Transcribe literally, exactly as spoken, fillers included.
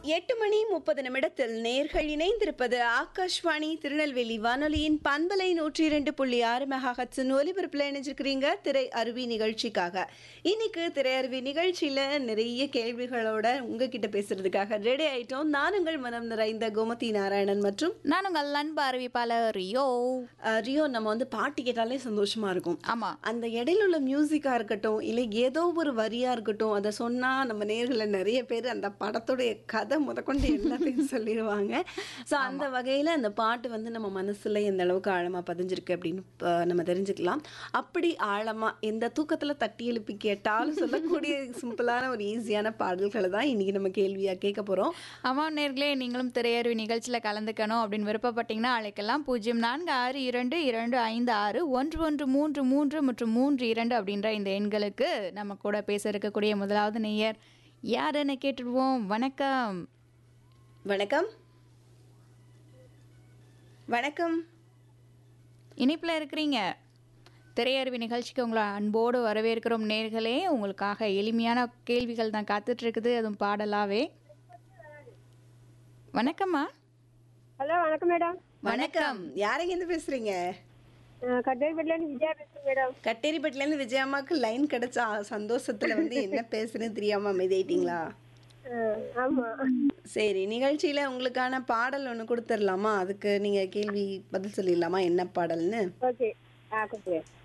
எட்டு மணி முப்பது நிமிடத்தில் நேர்கள் இணைந்திருப்பது ஆகாஷ்வாணி திருநெல்வேலி வானொலியின் பண்பலை நூற்றி இரண்டு புள்ளி ஆறு மெகாஹட்ஸின் ஒலிபரப்பில் இணைஞ்சிருக்கிறீங்க திரை அருவி நிகழ்ச்சிக்காக. இன்னைக்கு திரை அருவி நிகழ்ச்சியில் நிறைய கேள்விகளோட உங்ககிட்ட பேசுறதுக்காக ரெடி ஆயிட்டோம். நான் உங்கள் மனம் நிறைந்த கோமதி நாராயணன் மற்றும் நான் உங்கள் அன்பு அறிவிப்பாளர் ரியோ. ரியோ, நம்ம வந்து பாட்டு கேட்டாலே சந்தோஷமா இருக்கும். ஆமா, அந்த இடையில உள்ள மியூசிக்கா இருக்கட்டும், இல்லை ஏதோ ஒரு வரியா இருக்கட்டும், அதை சொன்னா நம்ம நேர்களை நிறைய பேர் அந்த படத்துடைய கதை முதற்கொண்டு எல்லாத்தையும் சொல்லிடுவாங்க. ஸோ அந்த வகையில் அந்த பாட்டு வந்து நம்ம மனசில் எந்த அளவுக்கு ஆழமாக பதிஞ்சிருக்கு அப்படின்னு நம்ம தெரிஞ்சுக்கலாம். அப்படி ஆழமாக எந்த தூக்கத்தில் தட்டி எழுப்பி கேட்டாலும் சொல்லக்கூடிய சிம்பிளான ஒரு ஈஸியான பாடல்களை தான் இன்றைக்கி நம்ம கேள்வியாக கேட்க போகிறோம். ஆமாம் நேர்களே, நீங்களும் திரையறிவு நிகழ்ச்சியில் கலந்துக்கணும் அப்படின்னு விருப்பப்பட்டீங்கன்னா அழைக்கலாம். பூஜ்ஜியம் நான்கு ஆறு இரண்டு இரண்டு ஐந்து ஆறு ஒன்று ஒன்று மூன்று மூன்று மற்றும் மூன்று இரண்டு அப்படின்ற இந்த எண்களுக்கு நம்ம கூட பேச இருக்கக்கூடிய முதலாவது நேயர் யாருன்னு கேட்டுடுவோம். வணக்கம். வணக்கம் வணக்கம் இனிப்பில் இருக்கிறீங்க. திரையறிவு நிகழ்ச்சிக்கு உங்களை அன்போடு வரவேற்கிறோம் நேர்களே. உங்களுக்காக எளிமையான கேள்விகள் தான் காத்துட்டு இருக்குது, அதுவும் பாடலாவே. வணக்கம்மா. ஹலோ, வணக்கம் மேடம். வணக்கம். யாரெங்கேருந்து பேசுறீங்க? கட்டேரிப்பட்டிலேருந்து விஜயா பேசுறேன் மேடம். கட்டேரிப்பட்டிலேருந்து விஜயம்மாக்கு லைன் கிடைச்சா சந்தோஷத்துல வந்து என்ன பேசுறேன்னு தெரியாம அமைதியாயிட்டீங்களா? ஆமா. சரி, நிகழ்ச்சியில உங்களுக்கான பாடல் ஒன்று கொடுத்துடலாமா? அதுக்கு நீங்க கேள்வி பதில் சொல்லிடலாமா என்ன பாடல்னு? ஓகே. ஆ, கொடுத்துருவேன்.